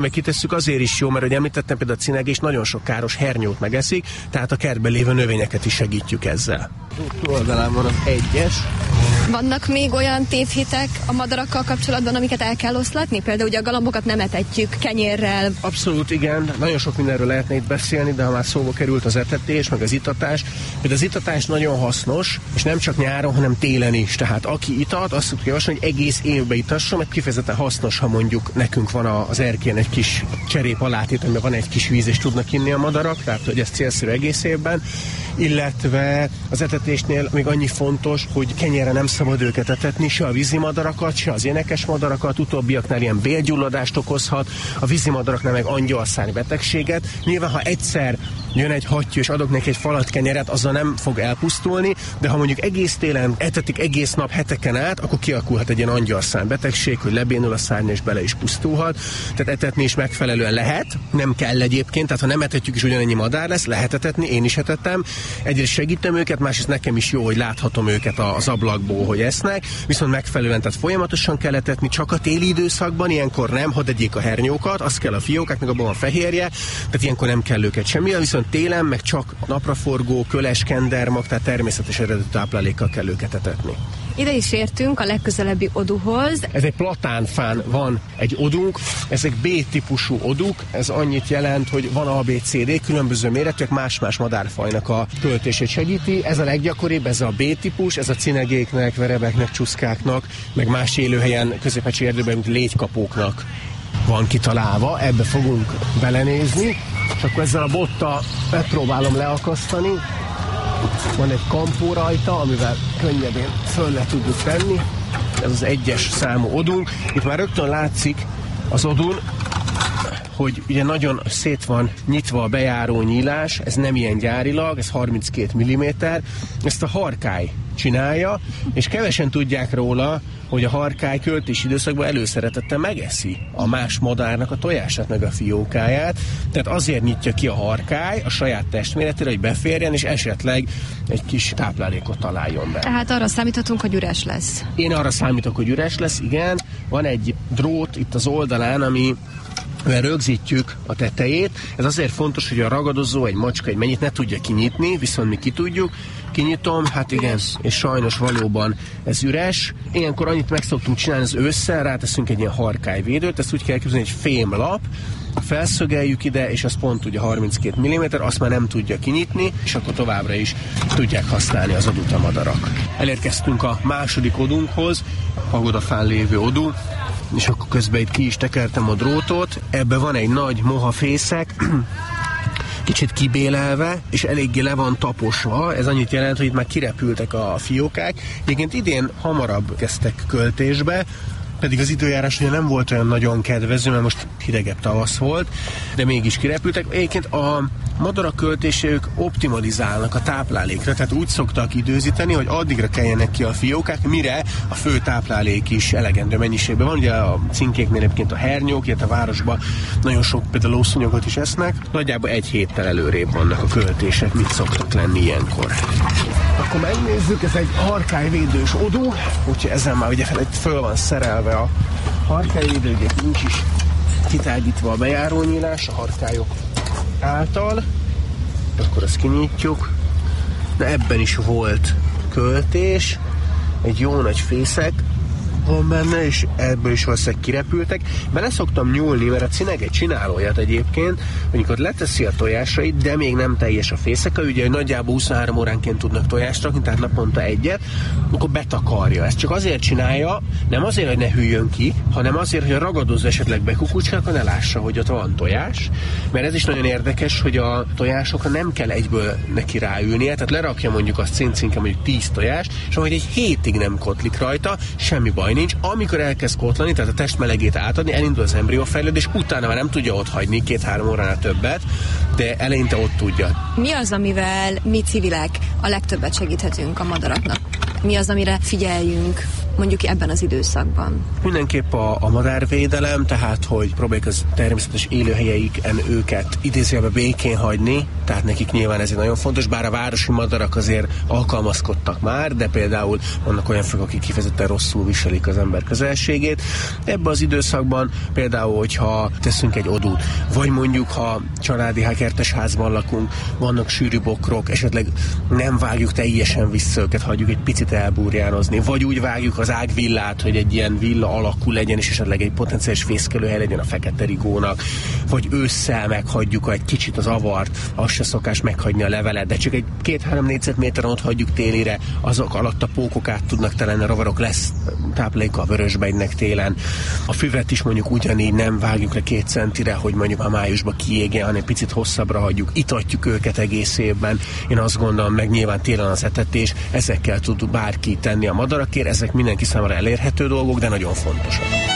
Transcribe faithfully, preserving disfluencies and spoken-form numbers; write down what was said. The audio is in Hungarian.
Meg kitesszük azért is jó, mert hogy említettem, például a cinegés nagyon sok káros hernyót megeszik, tehát a kertben lévő növényeket is segítjük ezzel. Oldalán van az egyes. Vannak még olyan tévhitek a madarakkal kapcsolatban, amiket el kell oszlatni? Például ugye a galambokat nem etetjük kenyérrel. Abszolút igen, nagyon sok mindenről lehetne itt beszélni, de ha már szóba került az etetés, meg az itatás. Például az itatás nagyon hasznos, és nem csak nyáron, hanem télen is. Tehát aki itat, azt tudja javasolni, hogy egész évben itasson, mert kifejezetten hasznos, ha mondjuk nekünk van az erkélyen egy kis cserép alátét, amiben van egy kis víz, és tudnak inni a madarak, tehát hogy ez célszerű egész évben. Illetve az etetésnél még annyi fontos, hogy kenyérre nem szabad őket etetni, se a vízimadarakat, se az énekes madarakat, utóbbiaknál ilyen bélgyulladást okozhat, a vízimadaraknál meg angyalszáni betegséget. Nyilván, ha egyszer jön egy hattyú, és adok neki egy falat kenyeret, azzal nem fog elpusztulni, de ha mondjuk egész télen etetik egész nap heteken át, akkor kialakulhat egy ilyen angyalszán betegség, hogy lebénul a szárnya és bele is pusztulhat. Tehát etetni is megfelelően lehet, nem kell egyébként, tehát ha nem etetjük is ugyanennyi madár lesz, lehet etetni, én is etettem. Egyrészt segítem őket, másrészt nekem is jó, hogy láthatom őket az ablakból, hogy esznek, viszont megfelelően, tehát folyamatosan kell etetni, csak a téli időszakban, ilyenkor nem, hadd egyék a hernyókat, az kell a fiókák, meg abban van fehérje, tehát ilyenkor nem kell őket semmi, viszont télen meg csak napraforgó, köles, kendermag, tehát természetes eredetű táplálékkal kell őket etetni. Ide is értünk a legközelebbi oduhoz. Ez egy platánfán van egy odunk, ezek B-típusú oduk, ez annyit jelent, hogy van A, B, C, D, különböző méretűek, más-más madárfajnak a költését segíti. Ez a leggyakoribb, ez a B-típus, ez a cinegéknek, verebeknek, csuszkáknak, meg más élőhelyen, középecsi erdőben, mint légykapóknak van kitalálva. Ebbe fogunk belenézni, és akkor ezzel a bottal megpróbálom leakasztani. Van egy kampó rajta, amivel könnyedén föl le tudjuk tenni. Ez az egyes számú odunk. Itt már rögtön látszik az odun, hogy ugye nagyon szét van nyitva a bejáró nyílás, ez nem ilyen gyárilag, ez harminckét milliméter. Ezt a harkály csinálja, és kevesen tudják róla, hogy a harkály költési időszakban előszeretettel megeszi a más madárnak a tojását meg a fiókáját, tehát azért nyitja ki a harkály a saját testméretére, hogy beférjen, és esetleg egy kis táplálékot találjon be. Tehát arra számíthatunk, hogy üres lesz. Én arra számítok, hogy üres lesz, igen. Van egy drót itt az oldalán, ami rögzítjük a tetejét. Ez azért fontos, hogy a ragadozó, egy macska, egy mennyit ne tudja kinyitni, viszont mi ki tudjuk. Kinyitom, hát igen, és sajnos valóban ez üres. Ilyenkor annyit meg szoktunk csinálni, az ősszel ráteszünk egy ilyen harkályvédőt, ezt úgy kell elképzelni, egy fémlap, felszögeljük ide, és az pont ugye harminckét milliméter, azt már nem tudja kinyitni, és akkor továbbra is tudják használni az odut a madarak. Elérkeztünk a második odunkhoz, a pagodafán lévő odu, és akkor közben itt ki is tekertem a drótot. Ebbe van egy nagy mohafészek, kicsit kibélelve, és eléggé le van taposva. Ez annyit jelent, hogy itt már kirepültek a fiókák. Egyébként idén hamarabb kezdtek költésbe, pedig az időjárás ugye nem volt olyan nagyon kedvező, mert most hidegebb tavasz volt, de mégis kirepültek. Egyébként a madarak költéséük optimalizálnak a táplálékra, tehát úgy szoktak időzíteni, hogy addigra keljenek ki a fiókák, mire a fő táplálék is elegendő mennyiségben van. Ugye a cinkéknél egyébként a hernyók, illetve a városban nagyon sok például lószúnyogot is esznek, nagyjából egy héttel előrébb vannak a költések, mit szoktak lenni ilyenkor. Akkor megnézzük, ez egy harkályvédős odú, úgyhogy ezzel már ugye föl van szerelve a harkályvédő, ugye nincs is kitágítva a bejárónyílás a harkályok által. Akkor azt kinyitjuk. De ebben is volt költés, egy jó nagy fészek van benne, és ebből is valószínűleg kirepültek. Bele szoktam nyúlni, mert a cineg egy csinál olyat egyébként, amikor leteszi a tojásait, de még nem teljes a fészeka, ugye nagyjából huszonhárom óránként tudnak tojást rakni, tehát naponta egyet, akkor betakarja. Ezt csak azért csinálja, nem azért, hogy ne hűljön ki, hanem azért, hogy a ragadozó esetleg bekukucskál, akkor ne lássa, hogy ott van tojás. Mert ez is nagyon érdekes, hogy a tojásokra nem kell egyből neki ráülnie, tehát lerakja mondjuk a cincinke mondjuk tíz tojást, és ahogy egy hétig nem kotlik rajta, semmi baj nincs. Amikor elkezd kotlani, tehát a test melegét átadni, elindul az embriófejlődés, utána már nem tudja ott hagyni két-három óránál többet, de eleinte ott tudja. Mi az, amivel mi civilek a legtöbbet segíthetünk a madaraknak? Mi az, amire figyeljünk? mondjuk ebben az időszakban? Mindenképp a, a madárvédelem, tehát hogy próbáljuk az természetes élőhelyeiken őket idézőjelben békén hagyni, tehát nekik nyilván ez nagyon fontos, bár a városi madarak azért alkalmazkodtak már, de például vannak olyan fajok, akik kifejezetten rosszul viselik az ember közelségét. Ebben az időszakban például, hogyha teszünk egy odút, vagy mondjuk, ha családi kertes házban lakunk, vannak sűrű bokrok, esetleg nem vágjuk teljesen vissza őket, hagyjuk egy picit elburjánozni, vagy úgy vágjuk az ágvillát, hogy egy ilyen villa alakú legyen, és esetleg egy potenciális fészkelőhely legyen a fekete rigónak, vagy ősszel meghagyjuk egy kicsit az avart, az se szokás meghagyni a levelet, de csak egy két-három négyzetméteren ott hagyjuk télire, azok alatt a pókok át tudnak telni, a rovarok, lesz tápláléka a vörösbegynek télen. A füvet is mondjuk ugyanígy nem vágjuk le két centire, hogy mondjuk a májusban kiégjen, hanem picit hosszabbra hagyjuk, itatjuk őket egész évben. Én azt gondolom, meg nyilván télen az etetés, ezekkel tud bárki tenni a madarakért, ezek mindenki számára elérhető dolgok, de nagyon fontosak.